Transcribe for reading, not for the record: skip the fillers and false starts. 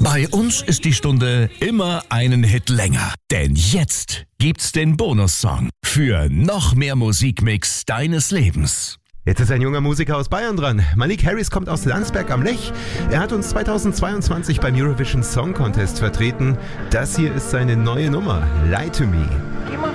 Bei uns ist die Stunde immer einen Hit länger. Denn jetzt gibt's den Bonussong für noch mehr Musikmix deines Lebens. Jetzt ist ein junger Musiker aus Bayern dran. Malik Harris kommt aus Landsberg am Lech. Er hat uns 2022 beim Eurovision Song Contest vertreten. Das hier ist seine neue Nummer, Lie to Me.